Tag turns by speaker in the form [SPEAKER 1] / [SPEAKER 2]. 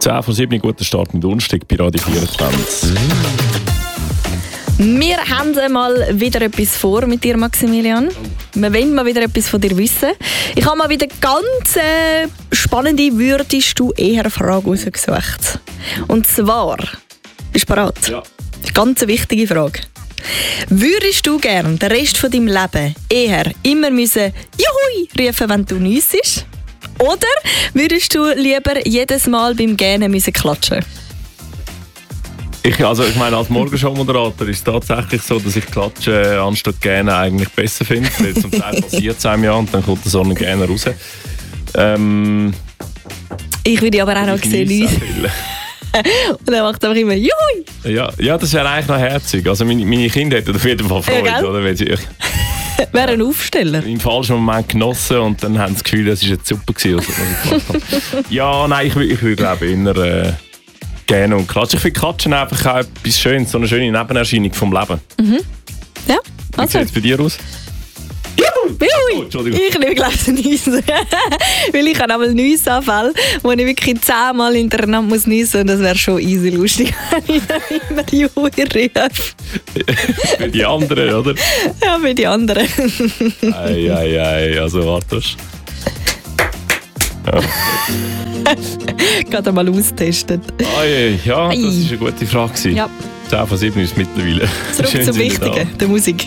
[SPEAKER 1] 10 von 7, guter Start mit Donnerstag bei Radio 24.
[SPEAKER 2] Wir haben mal wieder etwas vor mit dir, Maximilian. Wir wollen mal wieder etwas von dir wissen. Ich habe mal wieder ganz spannende «Würdest du eher» Frage rausgesucht. Und zwar, bist du bereit?
[SPEAKER 1] Ja.
[SPEAKER 2] Eine ganz wichtige Frage. Würdest du gern den Rest von deinem Leben eher immer müssen «Juhui» rufen, wenn du niessest? Oder würdest du lieber jedes Mal beim Gähnen müssen klatschen?
[SPEAKER 1] Ich meine, als Morgenshow-Moderator ist es tatsächlich so, dass ich Klatschen anstatt Gähnen eigentlich besser finde. Weil zum Teil passiert es einem ja und dann kommt so ein Gähner raus.
[SPEAKER 2] Ich würde aber auch noch sehen, niesen. Und er macht einfach immer «Juhui».
[SPEAKER 1] Ja, das wäre eigentlich noch herzig. Also meine Kinder hätten auf jeden Fall Freude,
[SPEAKER 2] Ja,
[SPEAKER 1] oder? Weil sie
[SPEAKER 2] wäre ein Aufsteller.
[SPEAKER 1] im falschen Moment genossen und dann haben sie das Gefühl, es war jetzt super gewesen, was ich gemacht habe. Ja, nein, ich würde glaube ich eher Gähnen und Klatschen. Ich finde Klatschen einfach auch etwas Schönes, so eine schöne Nebenerscheinung vom Leben.
[SPEAKER 2] Ja,
[SPEAKER 1] Wie sieht es bei dir aus?
[SPEAKER 2] Juhui.
[SPEAKER 1] Entschuldigung.
[SPEAKER 2] Ich liebe gleich Niesen. Weil ich habe einmal Niessanfälle, wo ich wirklich 10-mal hintereinander muss niesen und das wäre schon easy lustig, wenn ich dann immer Juhui rufe.
[SPEAKER 1] Für die anderen, oder?
[SPEAKER 2] Ja, für die anderen.
[SPEAKER 1] Ei, also warte.
[SPEAKER 2] Gerade mal austestet.
[SPEAKER 1] Ja, das war eine gute Frage.
[SPEAKER 2] Ja.
[SPEAKER 1] 10 von 7 ist mittlerweile.
[SPEAKER 2] Zurück
[SPEAKER 1] Schön
[SPEAKER 2] zum
[SPEAKER 1] sind wir da.
[SPEAKER 2] Wichtigen, der Musik.